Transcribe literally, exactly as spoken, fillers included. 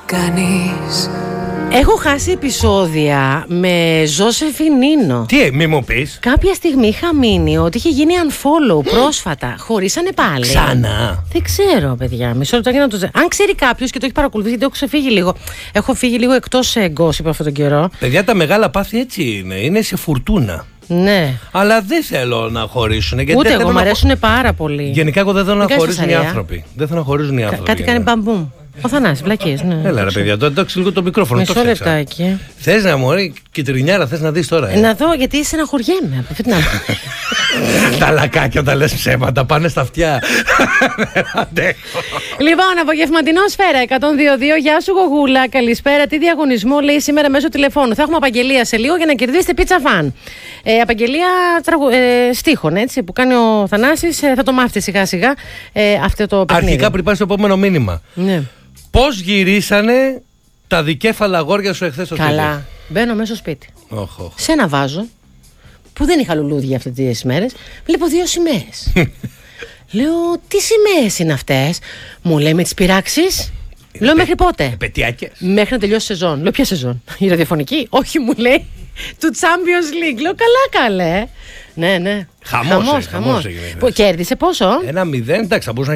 κανείς. Έχω χάσει επεισόδια με Ζωσεφινίνο. Τι, μη μου πεις. Κάποια στιγμή είχα μείνει ότι είχε γίνει unfollow πρόσφατα. Χωρίσανε πάλι. Ξανά. Δεν ξέρω, παιδιά. Μισό λεπτό για να το. Αν ξέρει κάποιο και το έχει παρακολουθήσει, γιατί έχω ξεφύγει λίγο. Έχω φύγει λίγο εκτός gossip αυτόν τον καιρό. Παιδιά, τα μεγάλα πάθη έτσι είναι. Είναι σε φουρτούνα. Ναι. Αλλά δεν θέλω να χωρίσουν. Γιατί Ούτε δεν εγώ, θέλω μου να... αρέσουν πάρα πολύ. Γενικά, εγώ δεν θέλω Δεν να χωρίζουν οι αρέα. άνθρωποι. Δεν θέλω να χωρίζουν οι άνθρωποι. Κάτι κάνει μπαμπούμ. Ο Θανάσης, βλακίες, ναι. Έλα ρε παιδιά, τώρα εντάξει λίγο το μικρόφωνο. Μισό λεπτάκι. Θες να μωρή, κυτρινιάρα, θες να δεις τώρα. Ε? Να δω, γιατί στεναχωριέμαι από αυτή την άποψη. Τα λακάκια όταν λες ψέματα πάνε στα αυτιά. Λοιπόν, απογευματινό Σφαίρα εκατόν δύο κόμμα δύο. Γεια σου, Γογούλα. Καλησπέρα. Τι διαγωνισμό λέει σήμερα μέσω τηλεφώνου. Θα έχουμε απαγγελία σε λίγο για να κερδίσετε πίτσα φαν. Ε, απαγγελία τραγου... ε, στίχων, έτσι, που κάνει ο Θανάσης. Ε, θα το μάθετε σιγά σιγά ε, αυτό το παιχνίδι. Αρχικά πριν πάει στο επόμενο μήνυμα. Ναι. Πώς γυρίσανε τα δικέφαλα αγόρια σου εχθές στο σπίτι? Καλά. Μπαίνω μέσα στο σπίτι. Oh, oh. Σε ένα βάζο που δεν είχα λουλούδια αυτές τις μέρες. Βλέπω δύο σημαίες. Λέω, τι σημαίες είναι αυτές? Μου λέει, με τις πειράξεις. Λέω, μέχρι πότε? Επαιτειακές. Μέχρι να τελειώσει σεζόν. Λέω, ποια σεζόν? Η ραδιοφωνική? Όχι, μου λέει, του Champions League. Λέω, καλά καλέ. Ναι, ναι. Χαμός, χαμός, ε, χαμός έγινε. Που κέρδισε πόσο? Ένα μηδέν, εντάξει, θα μπορούσε να